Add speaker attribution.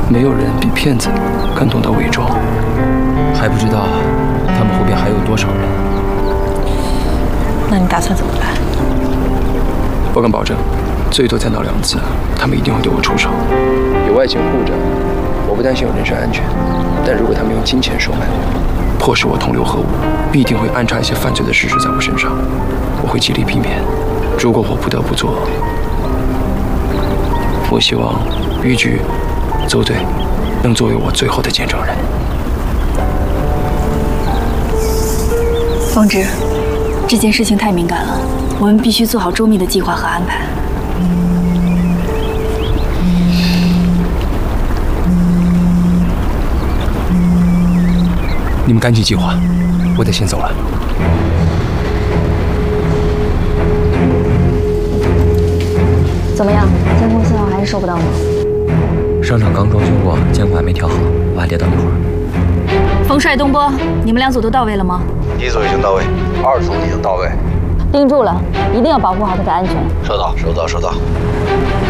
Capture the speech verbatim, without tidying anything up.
Speaker 1: 没有人比骗子更懂得伪装。
Speaker 2: 还不知道他们后边还有多少人。
Speaker 3: 那你打算怎么办？
Speaker 1: 我敢保证，最多再闹两次，他们一定会对我出手。有外勤护着，我不担心我人身安全。但如果他们用金钱收买我，迫使我同流合污，必定会安插一些犯罪的事实在我身上。我会极力避免。如果我不得不做，我希望豫剧、邹队能作为我最后的见证人。
Speaker 4: 方直，这件事情太敏感了，我们必须做好周密的计划和安排。
Speaker 2: 你们赶紧计划，我得先走了。
Speaker 5: 怎么样？监控信号还是收不到吗？
Speaker 2: 商场刚装修过，监控还没调好，我还得等一会儿。
Speaker 4: 冯帅、东波，你们两组都到位了吗？
Speaker 6: 一组已经到位，二组已经到位。
Speaker 5: 盯住了，一定要保护好他的安全。
Speaker 6: 收到，收到，收到。